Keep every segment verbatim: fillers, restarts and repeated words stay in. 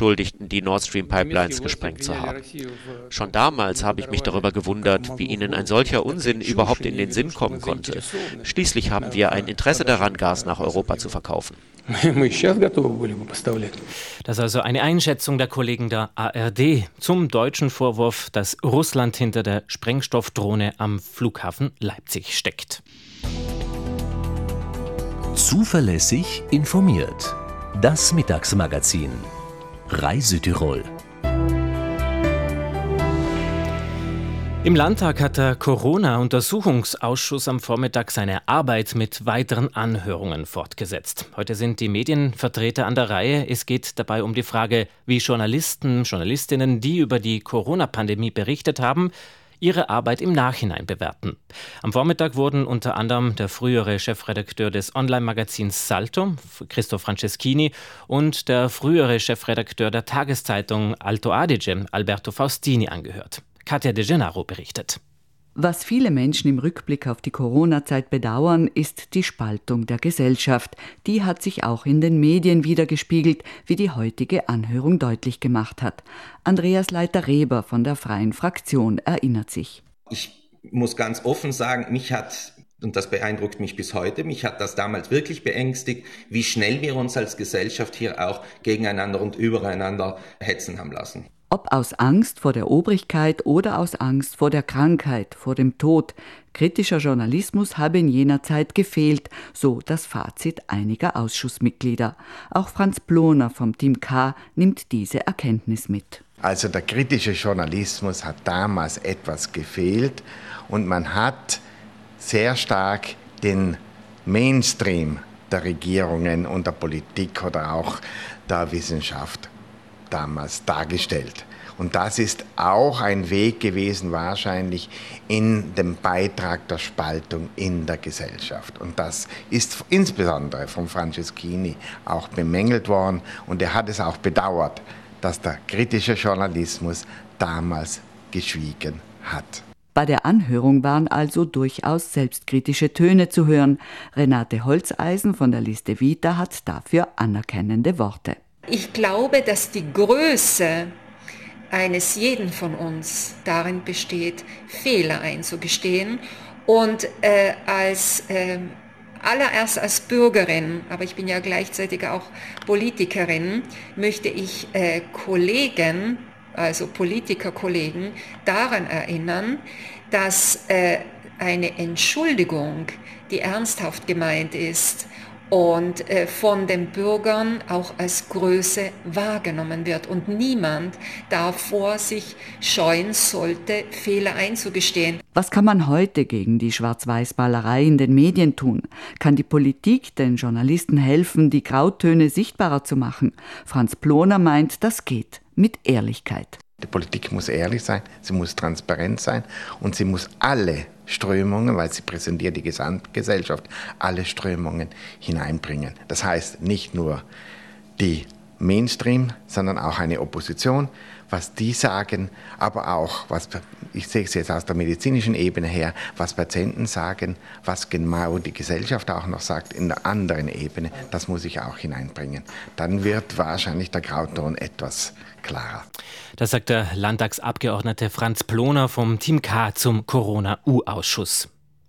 beschuldigten, die Nord Stream Pipelines gesprengt zu haben. Schon damals habe ich mich darüber gewundert, wie ihnen ein solcher Unsinn überhaupt in den Sinn kommen konnte. Schließlich haben wir ein Interesse daran, Gas nach Europa zu verkaufen. Das ist also eine Einschätzung der Kollegen der A R D zum deutschen Vorwurf, dass Russland hinter der Sprengstoffdrohne am Flughafen Leipzig steckt. Zuverlässig informiert. Das Mittagsmagazin. Reisetirol. Im Landtag hat der Corona-Untersuchungsausschuss am Vormittag seine Arbeit mit weiteren Anhörungen fortgesetzt. Heute sind die Medienvertreter an der Reihe. Es geht dabei um die Frage, wie Journalisten, Journalistinnen, die über die Corona-Pandemie berichtet haben, ihre Arbeit im Nachhinein bewerten. Am Vormittag wurden unter anderem der frühere Chefredakteur des Online-Magazins Salto, Christoph Franceschini, und der frühere Chefredakteur der Tageszeitung Alto Adige, Alberto Faustini, angehört. Katja De Gennaro berichtet. Was viele Menschen im Rückblick auf die Corona-Zeit bedauern, ist die Spaltung der Gesellschaft. Die hat sich auch in den Medien widergespiegelt, wie die heutige Anhörung deutlich gemacht hat. Andreas Leiter-Reber von der Freien Fraktion erinnert sich. Ich muss ganz offen sagen, mich hat, und das beeindruckt mich bis heute, mich hat das damals wirklich beängstigt, wie schnell wir uns als Gesellschaft hier auch gegeneinander und übereinander hetzen haben lassen. Ob aus Angst vor der Obrigkeit oder aus Angst vor der Krankheit, vor dem Tod. Kritischer Journalismus habe in jener Zeit gefehlt, so das Fazit einiger Ausschussmitglieder. Auch Franz Ploner vom Team K nimmt diese Erkenntnis mit. Also der kritische Journalismus hat damals etwas gefehlt und man hat sehr stark den Mainstream der Regierungen und der Politik oder auch der Wissenschaft damals dargestellt. Und das ist auch ein Weg gewesen, wahrscheinlich in dem Beitrag der Spaltung in der Gesellschaft. Und das ist insbesondere von Franceschini auch bemängelt worden. Und er hat es auch bedauert, dass der kritische Journalismus damals geschwiegen hat. Bei der Anhörung waren also durchaus selbstkritische Töne zu hören. Renate Holzeisen von der Liste Vita hat dafür anerkennende Worte. Ich glaube, dass die Größe eines jeden von uns darin besteht, Fehler einzugestehen und äh, als äh, allererst als Bürgerin, aber ich bin ja gleichzeitig auch Politikerin, möchte ich äh, Kollegen, also Politikerkollegen, daran erinnern, dass äh, eine Entschuldigung, die ernsthaft gemeint ist, und äh, von den Bürgern auch als Größe wahrgenommen wird. Und niemand davor sich scheuen sollte, Fehler einzugestehen. Was kann man heute gegen die Schwarz-Weiß-Malerei in den Medien tun? Kann die Politik den Journalisten helfen, die Grautöne sichtbarer zu machen? Franz Ploner meint, das geht mit Ehrlichkeit. Die Politik muss ehrlich sein, sie muss transparent sein und sie muss alle Strömungen, weil sie präsentiert die Gesamtgesellschaft, alle Strömungen hineinbringen. Das heißt nicht nur die Mainstream, sondern auch eine Opposition, was die sagen, aber auch, was ich sehe es jetzt aus der medizinischen Ebene her, was Patienten sagen, was genau die Gesellschaft auch noch sagt in der anderen Ebene, das muss ich auch hineinbringen. Dann wird wahrscheinlich der Grauton etwas klarer. Das sagt der Landtagsabgeordnete Franz Ploner vom Team K zum Corona-U-Ausschuss.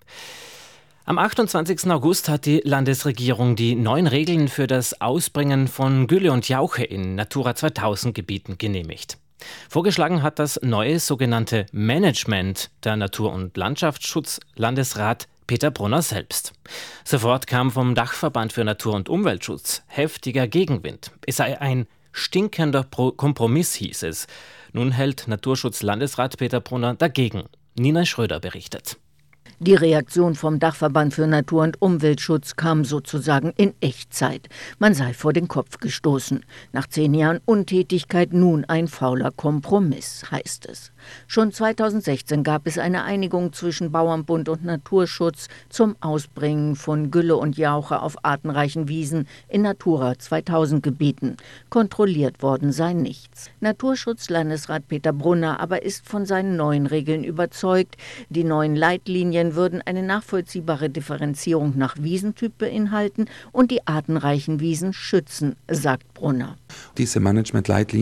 Am achtundzwanzigsten August hat die Landesregierung die neuen Regeln für das Ausbringen von Gülle und Jauche in Natura zweitausend Gebieten genehmigt. Vorgeschlagen hat das neue sogenannte Management der Natur- und Landschaftsschutz-Landesrat Peter Brunner selbst. Sofort kam vom Dachverband für Natur- und Umweltschutz heftiger Gegenwind. Es sei ein stinkender Pro- Kompromiss, hieß es. Nun hält Naturschutzlandesrat Peter Brunner dagegen. Nina Schröder berichtet. Die Reaktion vom Dachverband für Natur- und Umweltschutz kam sozusagen in Echtzeit. Man sei vor den Kopf gestoßen. Nach zehn Jahren Untätigkeit nun ein fauler Kompromiss, heißt es. Schon zweitausendsechzehn gab es eine Einigung zwischen Bauernbund und Naturschutz zum Ausbringen von Gülle und Jauche auf artenreichen Wiesen in Natura zweitausend Gebieten. Kontrolliert worden sei nichts. Naturschutzlandesrat Peter Brunner aber ist von seinen neuen Regeln überzeugt. Die neuen Leitlinien würden eine nachvollziehbare Differenzierung nach Wiesentyp beinhalten und die artenreichen Wiesen schützen, sagt Brunner. Diese Management-Leitlinien